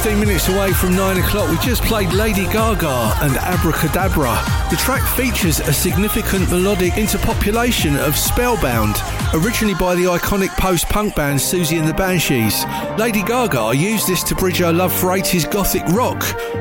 15 minutes away from 9 o'clock, we just played Lady Gaga and Abracadabra. The track features a significant melodic interpopulation of Spellbound, originally by the iconic post-punk band Susie and the Banshees. Lady Gaga used this to bridge her love for 80s gothic rock,